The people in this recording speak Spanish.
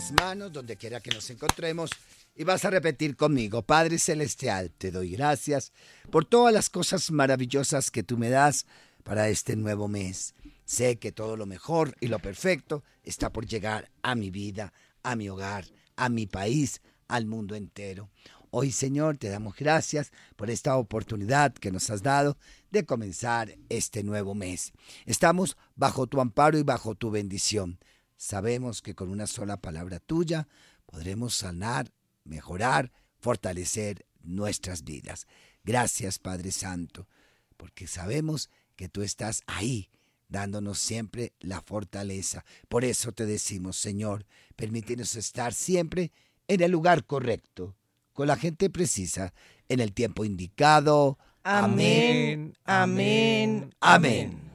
las manos donde quiera que nos encontremos y vas a repetir conmigo. Padre Celestial, te doy gracias por todas las cosas maravillosas que tú me das para este nuevo mes. Sé que todo lo mejor y lo perfecto está por llegar a mi vida, a mi hogar, a mi país, al mundo entero. Hoy, Señor, te damos gracias por esta oportunidad que nos has dado de comenzar este nuevo mes. Estamos bajo tu amparo y bajo tu bendición. Sabemos que con una sola palabra tuya podremos sanar, mejorar, fortalecer nuestras vidas. Gracias, Padre Santo, porque sabemos que tú estás ahí, dándonos siempre la fortaleza. Por eso te decimos, Señor, permítenos estar siempre en el lugar correcto, con la gente precisa, en el tiempo indicado. Amén, amén, Amén.